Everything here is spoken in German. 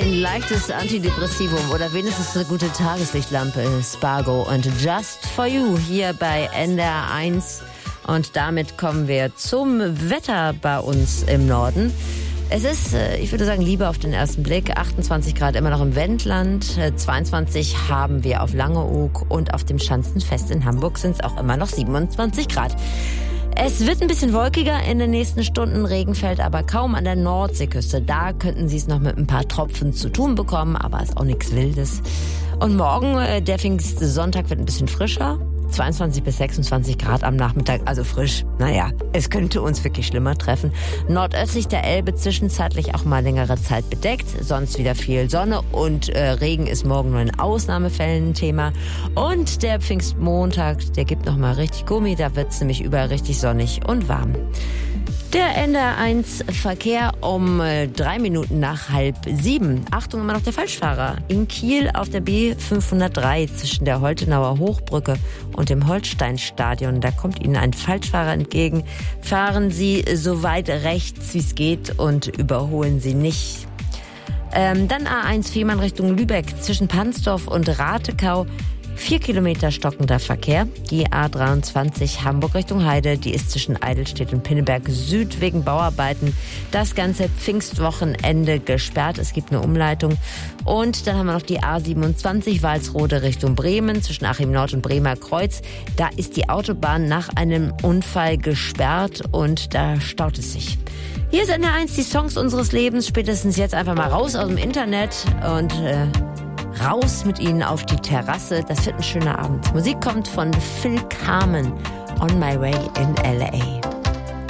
ein leichtes Antidepressivum oder wenigstens eine gute Tageslichtlampe. Spargo und Just For You hier bei NDR 1. Und damit kommen wir zum Wetter bei uns im Norden. Es ist, ich würde sagen, Liebe auf den ersten Blick. 28 Grad immer noch im Wendland. 22 haben wir auf Langeoog und auf dem Schanzenfest in Hamburg sind es auch immer noch 27 Grad. Es wird ein bisschen wolkiger in den nächsten Stunden. Regen fällt aber kaum an der Nordseeküste. Da könnten Sie es noch mit ein paar Tropfen zu tun bekommen, aber ist auch nichts Wildes. Und morgen, der Pfingstsonntag, wird ein bisschen frischer. 22 bis 26 Grad am Nachmittag, also frisch. Naja, es könnte uns wirklich schlimmer treffen. Nordöstlich der Elbe zwischenzeitlich auch mal längere Zeit bedeckt, sonst wieder viel Sonne und Regen ist morgen nur in Ausnahmefällen ein Thema. Und der Pfingstmontag, der gibt noch mal richtig Gummi, da wird's nämlich überall richtig sonnig und warm. Der NDR 1 Verkehr um 3 Minuten nach 6:30. Achtung, immer noch der Falschfahrer. In Kiel auf der B503 zwischen der Holtenauer Hochbrücke und dem Holsteinstadion. Da kommt Ihnen ein Falschfahrer entgegen. Fahren Sie so weit rechts, wie es geht und überholen Sie nicht. Dann A1 Fehmarn Richtung Lübeck zwischen Pansdorf und Ratekau. 4 Kilometer stockender Verkehr. Die A23 Hamburg Richtung Heide, die ist zwischen Eidelstedt und Pinneberg Süd wegen Bauarbeiten das ganze Pfingstwochenende gesperrt. Es gibt eine Umleitung. Und dann haben wir noch die A27 Walsrode Richtung Bremen zwischen Achim Nord und Bremer Kreuz. Da ist die Autobahn nach einem Unfall gesperrt und da staut es sich. Hier ist NDR 1 die Songs unseres Lebens. Spätestens jetzt einfach mal raus aus dem Internet und raus mit Ihnen auf die Terrasse. Das wird ein schöner Abend. Musik kommt von Phil Carmen, On My Way in L.A.